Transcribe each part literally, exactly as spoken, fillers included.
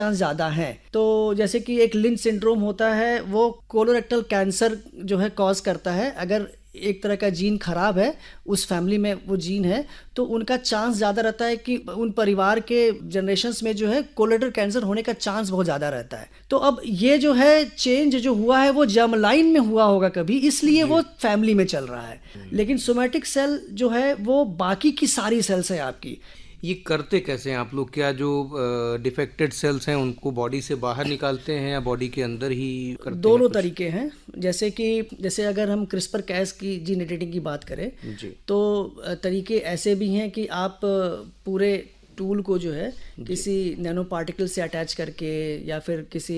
Chance ज़्यादा हैं। तो जैसे कि एक लिंच सिंड्रोम होता है, वो कोलोरेक्टल कैंसर जो है कॉज करता है। अगर एक तरह का जीन खराब है, उस फैमिली में वो जीन है, तो उनका चांस ज़्यादा रहता है कि उन परिवार के जनरेशन्स में जो है कोलोरेक्टल कैंसर होने का चांस बहुत ज़्यादा रहता है। तो अब ये जो है चेंज जो हुआ है वो जर्म लाइन में हुआ होगा कभी, इसलिए वो फैमिली में चल रहा है। लेकिन सोमैटिक सेल जो है वो बाकी की सारी सेल्स है आपकी। ये करते कैसे हैं आप लोग? क्या जो डिफेक्टेड सेल्स हैं उनको बॉडी से बाहर निकालते हैं या बॉडी के अंदर ही करते हैं? दोनों कुछ तरीके हैं। जैसे कि जैसे अगर हम क्रिस्पर कैस की जीन एडिटिंग की बात करें जी तो अ, तरीके ऐसे भी हैं कि आप अ, पूरे टूल को जो है किसी नैनो पार्टिकल से अटैच करके या फिर किसी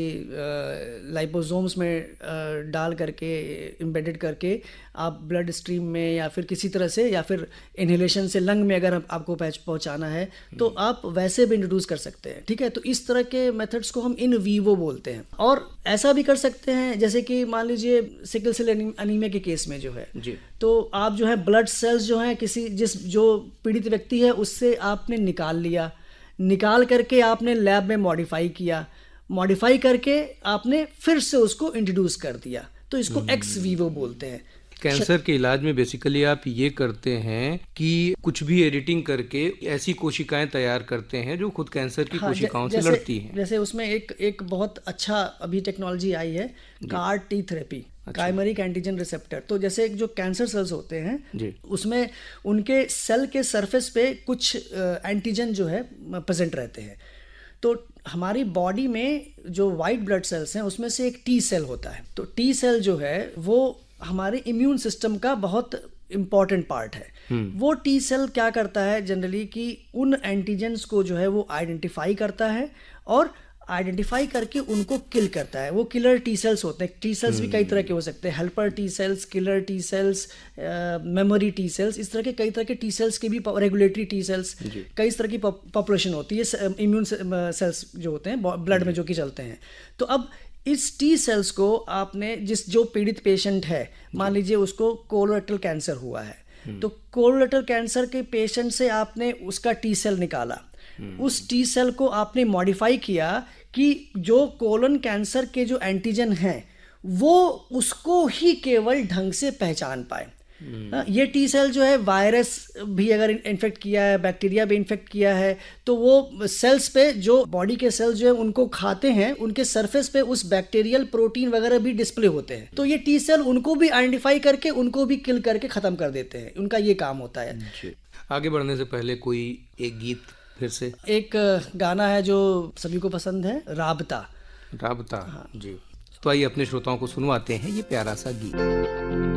लाइपोसोम्स में अ, डाल करके एम्बेडेड करके आप ब्लड स्ट्रीम में या फिर किसी तरह से या फिर इन्हेलेशन से लंग में अगर आप, आपको पहुंच- पहुंचाना है तो आप वैसे भी इंट्रोड्यूस कर सकते हैं। ठीक है, तो इस तरह के मेथड्स को हम इन वीवो बोलते हैं। और ऐसा भी कर सकते हैं जैसे कि मान लीजिए सिकल सेल एनीमिया के केस में जो है, जी तो आप जो है ब्लड सेल्स जो है किसी जिस जो पीड़ित व्यक्ति है उससे आपने निकाल लिया, निकाल करके आपने लैब में मॉडिफाई किया, मॉडिफाई करके आपने फिर से उसको इंट्रोड्यूस कर दिया, तो इसको एक्स वीवो बोलते हैं। कैंसर के इलाज में बेसिकली आप ये करते हैं कि कुछ भी एडिटिंग करके ऐसी कोशिकाएं तैयार करते हैं जो खुद कैंसर की हाँ, ज- कोशिकाओं से जैसे लड़ती हैं। जैसे उसमें एक एक बहुत अच्छा अभी टेक्नोलॉजी आई है, car T therapy, chimeric antigen receptor. तो जैसे जो कैंसर सेल्स होते हैं जी उसमें उनके सेल के सरफेस पे कुछ एंटीजन जो है प्रेजेंट रहते हैं। तो हमारी बॉडी में जो वाइट ब्लड सेल्स हैं उसमें से एक टी सेल होता है। तो टी सेल जो है वो हमारे इम्यून सिस्टम का बहुत इम्पॉर्टेंट पार्ट है। वो टी सेल क्या करता है जनरली कि उन एंटीजेंस को जो है वो आइडेंटिफाई करता है और आइडेंटिफाई करके उनको किल करता है। वो किलर टी सेल्स होते हैं। टी सेल्स भी कई तरह के हो सकते हैं, helper T cells, killer T cells, memory T cells, इस तरह के कई तरह के टी सेल्स के भी, रेगुलेटरी टी सेल्स, कई तरह की पॉपुलेशन होती है इम्यून सेल्स जो होते हैं ब्लड में जो कि चलते हैं। तो अब इस टी सेल्स को आपने जिस जो पीड़ित पेशेंट है, मान लीजिए उसको कोलोरेक्टल कैंसर हुआ है, तो कोलोरेक्टल कैंसर के पेशेंट से आपने उसका टी सेल निकाला, उस टी सेल को आपने मॉडिफाई किया कि जो कोलन कैंसर के जो एंटीजन हैं वो उसको ही केवल ढंग से पहचान पाए। हाँ, ये टी सेल जो है वायरस भी अगर इन्फेक्ट किया है, बैक्टीरिया भी इन्फेक्ट किया है, तो वो सेल्स पे जो बॉडी के सेल्स जो है उनको खाते हैं, उनके सरफेस पे उस बैक्टीरियल प्रोटीन वगैरह भी डिस्प्ले होते हैं। तो ये टी सेल उनको भी आइडेंटिफाई करके उनको भी किल करके ख़त्म कर देते हैं। उनका ये काम होता है। जी आगे बढ़ने से पहले कोई एक गीत फिर से। एक गाना है जो सभी को पसंद है, राबता। राबता। जी तो आइए अपने श्रोताओं को सुनवाते हैं ये प्यारा सा गीत।